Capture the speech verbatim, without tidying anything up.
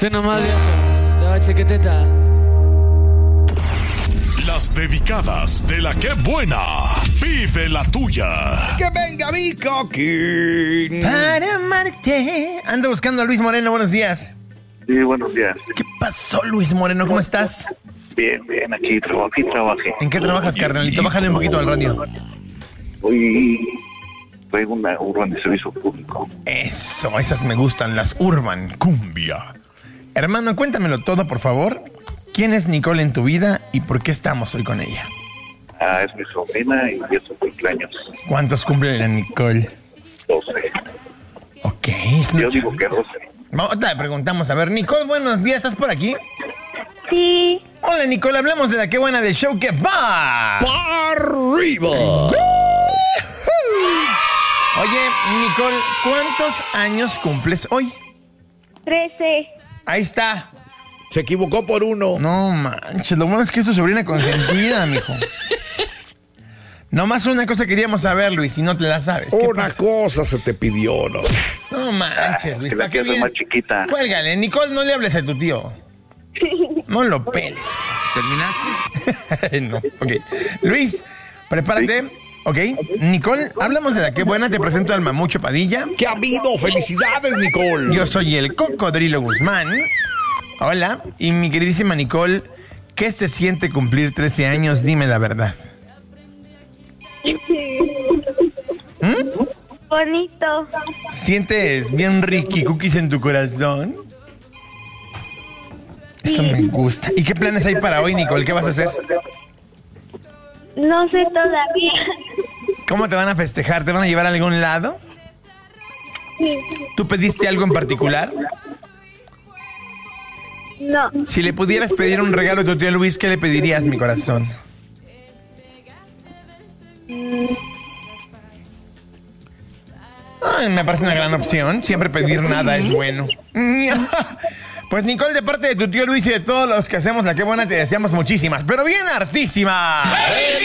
Se nomás, viejo. Te va a chequeteta. Las dedicadas de la que buena. Vive la tuya. Que venga mi coquín. Para amarte. Ando buscando a Luis Moreno, buenos días. Sí, buenos días. ¿Qué pasó, Luis Moreno? ¿Cómo estás? Bien, bien, aquí trabajé, trabajé. ¿En qué trabajas, carnalito? Bájale un poquito al radio. Hoy traigo una urban de servicio público. Eso, esas me gustan, las Urban Cumbia. Hermano, cuéntamelo todo, por favor. ¿Quién es Nicole en tu vida y por qué estamos hoy con ella? Ah, es mi sobrina y es su cumpleaños. ¿Cuántos cumple la Nicole? doce. Ok, es Yo una digo que chavita. doce. Vamos, le preguntamos, a ver, Nicole, buenos días, ¿estás por aquí? Sí, Hola, Nicole, hablamos de la que buena del show que va. ¡Para arriba! Oye, Nicole, ¿cuántos años cumples hoy? trece. Ahí está. Se equivocó por uno. No manches, lo bueno es que es tu sobrina consentida, mijo. Nomás una cosa queríamos saber, Luis, si no te la sabes. ¿Qué Una pasa? cosa se te pidió, ¿no? No manches, Luis, Que la ¿para qué quiero bien? más chiquita. Cuélgale, Nicole, no le hables a tu tío. No lo peles. ¿Terminaste? No, ok. Luis, prepárate. Ok, Nicole, hablamos de la que buena, te presento al Mamucho Padilla. ¿Qué ha habido? ¡Felicidades, Nicole! Yo soy el Cocodrilo Guzmán. Hola, y mi queridísima Nicole, ¿qué se siente cumplir trece años? Dime la verdad. ¿Mm? Bonito. ¿Sientes bien Ricky Cookies en tu corazón? Eso me gusta. ¿Y qué planes hay para hoy, Nicole? ¿Qué vas a hacer? No sé todavía. ¿Cómo te van a festejar? ¿Te van a llevar a algún lado? ¿Tú pediste algo en particular? No. Si le pudieras pedir un regalo a tu tío Luis, ¿qué le pedirías, mi corazón? Ay, me parece una gran opción. Siempre pedir nada es bueno. Pues Nicole, de parte de tu tío Luis y de todos los que hacemos la que buena, te deseamos muchísimas, pero bien hartísimas.